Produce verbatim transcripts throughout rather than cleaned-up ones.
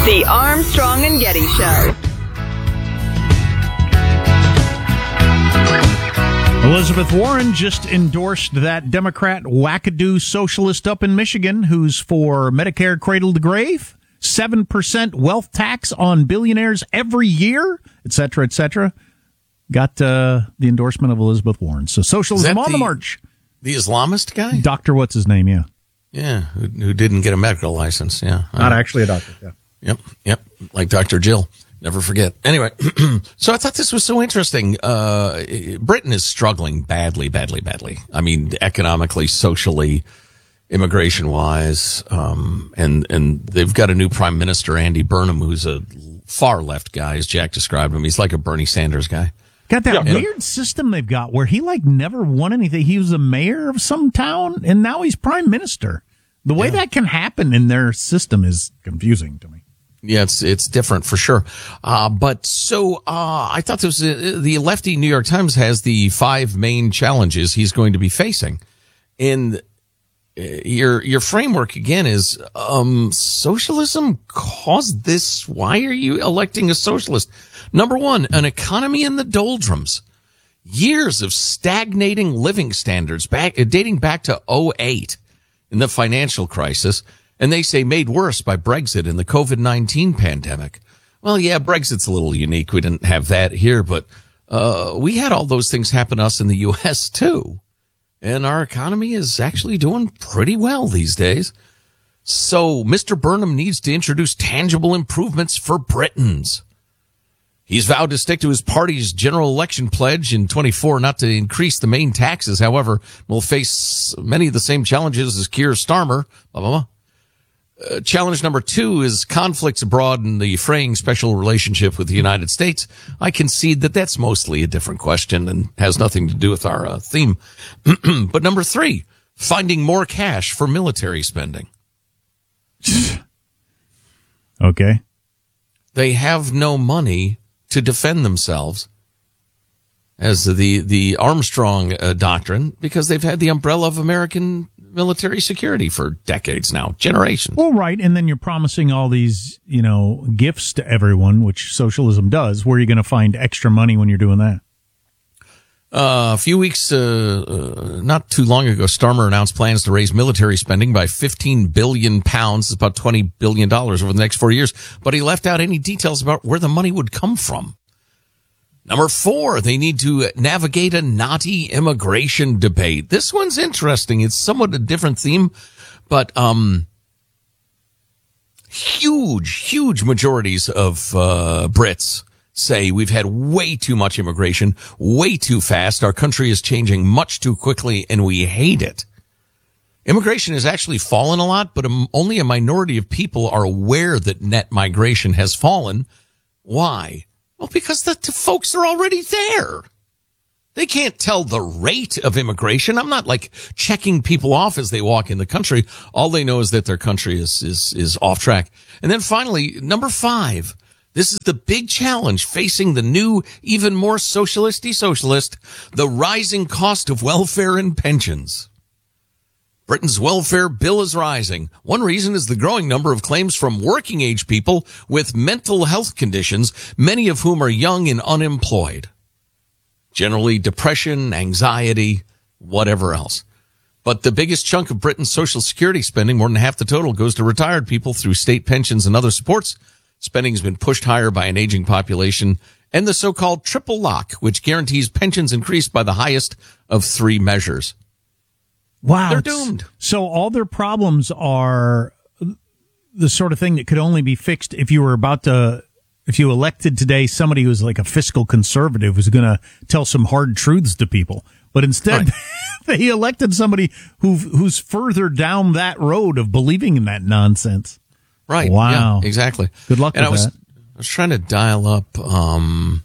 The Armstrong and Getty Show. Elizabeth Warren just endorsed that Democrat wackadoo socialist up in Michigan who's for Medicare cradle to grave, seven percent wealth tax on billionaires every year, et cetera, et cetera. Got uh, the endorsement of Elizabeth Warren. So socialism on the, the march. The Islamist guy? Doctor, what's his name? Yeah. Yeah, who, who didn't get a medical license. Yeah. Not uh, actually a doctor. Yeah. Yep, yep. Like Doctor Jill. Never forget. Anyway, so I thought this was so interesting. Uh, Britain is struggling badly, badly, badly. I mean, economically, socially, immigration-wise, um, and and they've got a new prime minister, Andy Burnham, who's a far left guy, as Jack described him. He's like a Bernie Sanders guy. Got that yeah. weird system they've got where he like never won anything. He was a mayor of some town, and now he's prime minister. The way yeah. that can happen in their system is confusing to me. Yeah, it's it's different for sure. Uh, but so uh, I thought this was, uh, the lefty New York Times has the five main challenges he's going to be facing. And your your framework, again, is um, socialism caused this. Why are you electing a socialist? Number one, an economy in the doldrums. Years of stagnating living standards back dating back to oh eight in the financial crisis. And they say made worse by Brexit and the covid nineteen pandemic. Well, yeah, Brexit's a little unique. We didn't have that here, but uh we had all those things happen to us in the U S too. And our economy is actually doing pretty well these days. So Mister Burnham needs to introduce tangible improvements for Britons. He's vowed to stick to his party's general election pledge in twenty-four not to increase the main taxes. However, will face many of the same challenges as Keir Starmer. Blah, blah, blah. Uh, challenge number two is conflicts abroad and the fraying special relationship with the United States. I concede that that's mostly a different question and has nothing to do with our uh, theme. But number three, finding more cash for military spending. Okay. They have no money to defend themselves, as the, the Armstrong uh, doctrine, because they've had the umbrella of American military security for decades now, generations. Well, right, and then you're promising all these, you know, gifts to everyone, which socialism does. Where are you going to find extra money when you're doing that? Uh, a few weeks, uh, uh, not too long ago, Starmer announced plans to raise military spending by fifteen billion pounds, it's about twenty billion dollars over the next four years, but he left out any details about where the money would come from. Number four, they need to navigate a knotty immigration debate. This one's interesting. It's somewhat a different theme, but um huge, huge majorities of uh Brits say we've had way too much immigration, way too fast. Our country is changing much too quickly, and we hate it. Immigration has actually fallen a lot, but only a minority of people are aware that net migration has fallen. Why? Well, because the, the folks are already there. They can't tell the rate of immigration. I'm not like checking people off as they walk in the country. All they know is that their country is, is, is off track. And then finally, number five, this is the big challenge facing the new, even more socialisty socialist, the rising cost of welfare and pensions. Britain's welfare bill is rising. One reason is the growing number of claims from working age people with mental health conditions, many of whom are young and unemployed. Generally depression, anxiety, whatever else. But the biggest chunk of Britain's social security spending, more than half the total, goes to retired people through state pensions and other supports. Spending has been pushed higher by an aging population and the so-called triple lock, which guarantees pensions increased by the highest of three measures. Wow. They're doomed. So all their problems are the sort of thing that could only be fixed if you were about to, if you elected today somebody who's like a fiscal conservative who's going to tell some hard truths to people. But instead, right. they elected somebody who who's further down that road of believing in that nonsense. Right. Wow. Yeah, exactly. Good luck and with I was, that. I was trying to dial up um,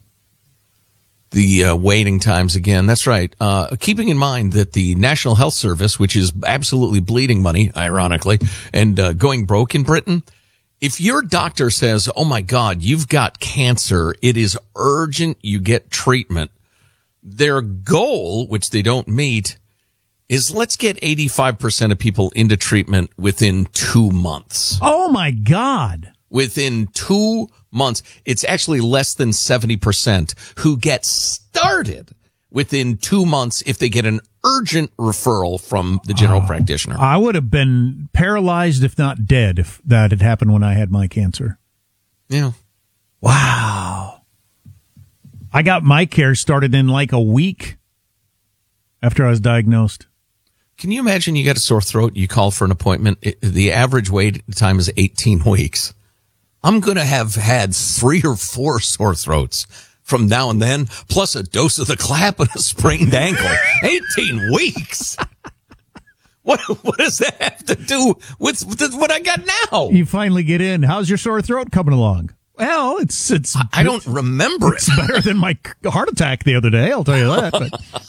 the uh, waiting times again. That's right. Uh, keeping in mind that the National Health Service, which is absolutely bleeding money, ironically, and uh, going broke in Britain, if your doctor says, oh, my God, you've got cancer, it is urgent you get treatment, their goal, which they don't meet, is let's get eighty-five percent of people into treatment within two months. Oh, my God. within two months. It's actually less than seventy percent who get started within two months if they get an urgent referral from the general oh, practitioner. I would have been paralyzed, if not dead, if that had happened when I had my cancer. Yeah. Wow. I got my care started in like a week after I was diagnosed. Can you imagine you got a sore throat, you call for an appointment, it, the average wait time is eighteen weeks. I'm going to have had three or four sore throats from now and then, plus a dose of the clap and a sprained ankle. eighteen weeks. What what does that have to do with, with what I got now? You finally get in. How's your sore throat coming along? Well, it's it's. I, I don't remember it's it. It's better than my heart attack the other day. I'll tell you that.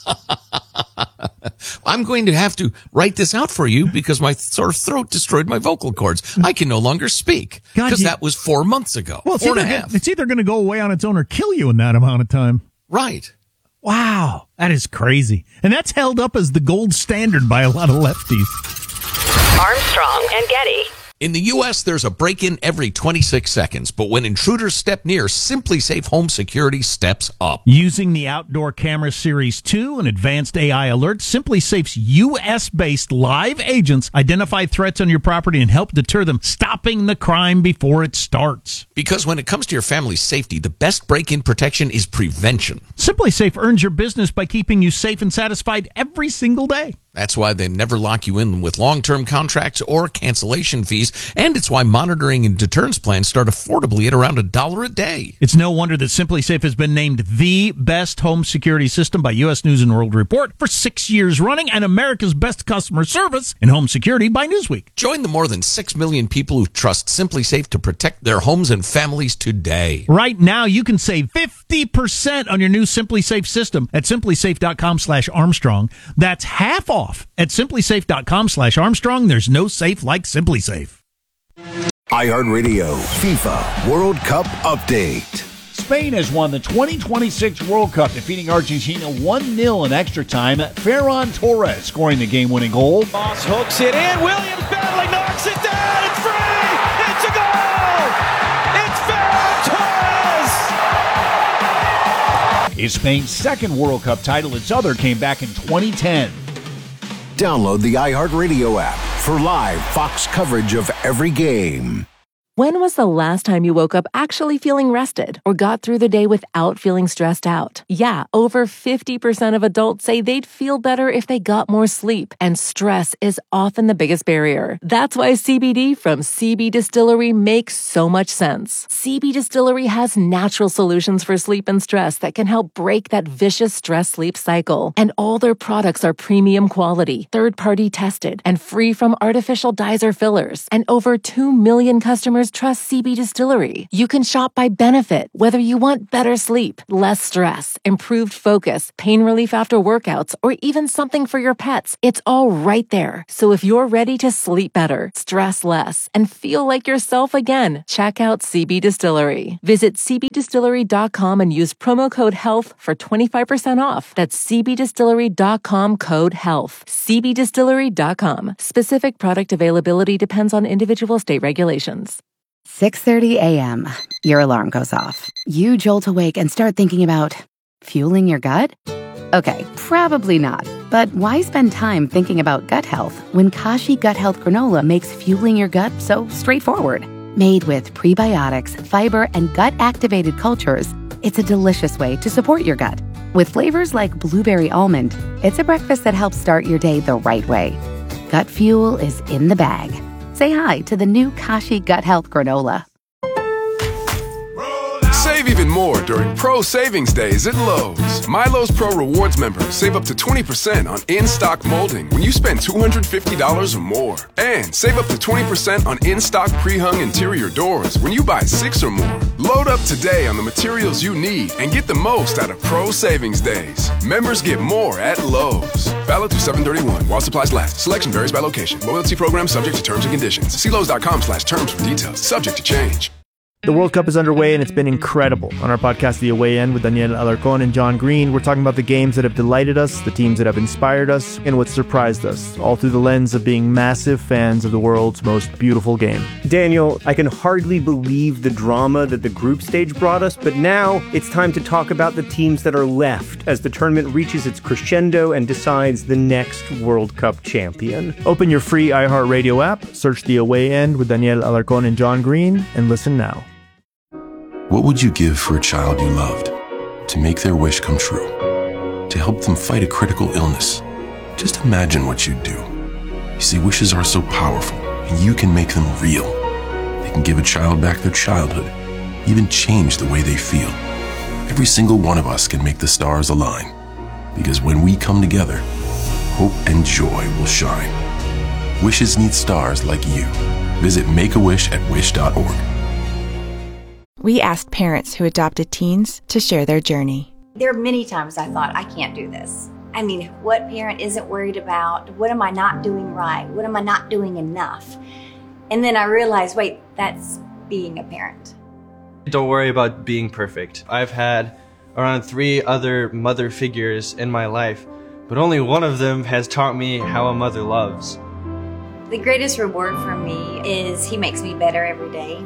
But. I'm going to have to write this out for you because my sore throat destroyed my vocal cords. I can no longer speak because that was four months ago. Well, it's four either, and a half. It's either going to go away on its own or kill you in that amount of time. Right. Wow, that is crazy, and that's held up as the gold standard by a lot of lefties. Armstrong and Getty. In the U S, there's a break-in every twenty-six seconds, but when intruders step near, Simply Safe Home Security steps up. Using the Outdoor Camera Series two and advanced A I alerts, Simply Safe's U S-based live agents identify threats on your property and help deter them, stopping the crime before it starts. Because when it comes to your family's safety, the best break-in protection is prevention. Simply Safe earns your business by keeping you safe and satisfied every single day. That's why they never lock you in with long-term contracts or cancellation fees, and it's why monitoring and deterrence plans start affordably at around a dollar a day. It's no wonder that Simply Safe has been named the best home security system by U S News and World Report for six years running and America's best customer service in home security by Newsweek. Join the more than six million people who trust Simply Safe to protect their homes and families today. Right now, you can save fifty percent on your new Simply Safe system at simplysafe.com slash Armstrong. That's half off at simplysafe.com slash Armstrong. There's no safe like Simply Safe. iHeartRadio FIFA World Cup Update. Spain has won the twenty twenty-six World Cup, defeating Argentina one nil in extra time. Ferran Torres scoring the game-winning goal. Moss hooks it in. Williams battling, knocks it down. It's free. It's a goal. It's Ferran Torres. It's Spain's second World Cup title. Its other came back in twenty ten. Download the iHeartRadio app for live Fox coverage of every game. When was the last time you woke up actually feeling rested or got through the day without feeling stressed out? Yeah, over fifty percent of adults say they'd feel better if they got more sleep, and stress is often the biggest barrier. That's why C B D from C B Distillery makes so much sense. C B Distillery has natural solutions for sleep and stress that can help break that vicious stress-sleep cycle. And all their products are premium quality, third-party tested, and free from artificial dyes or fillers. And over two million customers trust C B Distillery. You can shop by benefit, whether you want better sleep, less stress, improved focus, pain relief after workouts, or even something for your pets. It's all right there. So if you're ready to sleep better, stress less, and feel like yourself again, check out C B Distillery. Visit c b distillery dot com and use promo code HEALTH for twenty-five percent off. That's c b distillery dot com code HEALTH. c b distillery dot com. Specific product availability depends on individual state regulations. six thirty a.m. Your alarm goes off. You jolt awake and start thinking about fueling your gut? Okay, probably not. But why spend time thinking about gut health when Kashi Gut Health Granola makes fueling your gut so straightforward? Made with prebiotics, fiber, and gut-activated cultures, it's a delicious way to support your gut. With flavors like blueberry almond, it's a breakfast that helps start your day the right way. Gut fuel is in the bag. Say hi to the new Kashi Gut Health Granola. Save even more during Pro Savings Days at Lowe's. My Lowe's Pro Rewards members save up to twenty percent on in-stock molding when you spend two hundred fifty dollars or more. And save up to twenty percent on in-stock pre-hung interior doors when you buy six or more. Load up today on the materials you need and get the most out of Pro Savings Days. Members get more at Lowe's. Valid through seven thirty-one while supplies last. Selection varies by location. Loyalty program subject to terms and conditions. See Lowe's dot com slash terms for details. Subject to change. The World Cup is underway and it's been incredible. On our podcast, The Away End, with Daniel Alarcón and John Green, we're talking about the games that have delighted us, the teams that have inspired us, and what surprised us, all through the lens of being massive fans of the world's most beautiful game. Daniel, I can hardly believe the drama that the group stage brought us, but now it's time to talk about the teams that are left as the tournament reaches its crescendo and decides the next World Cup champion. Open your free iHeartRadio app, search The Away End with Daniel Alarcón and John Green, and listen now. What would you give for a child you loved? To make their wish come true? To help them fight a critical illness? Just imagine what you'd do. You see, wishes are so powerful, and you can make them real. They can give a child back their childhood, even change the way they feel. Every single one of us can make the stars align. Because when we come together, hope and joy will shine. Wishes need stars like you. Visit Make-A-Wish at wish dot org. We asked parents who adopted teens to share their journey. There are many times I thought, I can't do this. I mean, what parent isn't worried about, what am I not doing right? What am I not doing enough? And then I realized, wait, that's being a parent. Don't worry about being perfect. I've had around three other mother figures in my life, but only one of them has taught me how a mother loves. The greatest reward for me is he makes me better every day.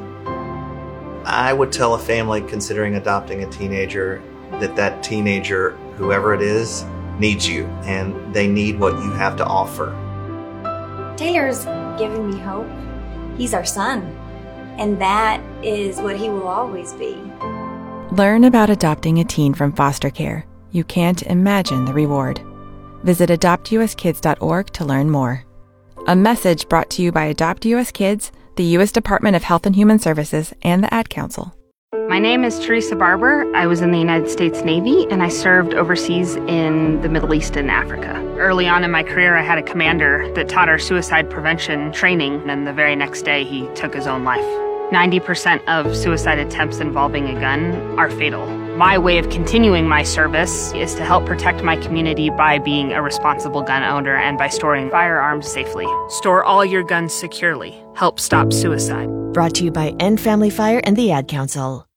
I would tell a family considering adopting a teenager that that teenager, whoever it is, needs you, and they need what you have to offer. Taylor's given me hope. He's our son, and that is what he will always be. Learn about adopting a teen from foster care. You can't imagine the reward. Visit adopt u s kids dot org to learn more. A message brought to you by Adopt U S Kids, the U S Department of Health and Human Services, and the Ad Council. My name is Teresa Barber. I was in the United States Navy, and I served overseas in the Middle East and Africa. Early on in my career, I had a commander that taught our suicide prevention training, and the very next day, he took his own life. ninety percent of suicide attempts involving a gun are fatal. My way of continuing my service is to help protect my community by being a responsible gun owner and by storing firearms safely. Store all your guns securely. Help stop suicide. Brought to you by End Family Fire and the Ad Council.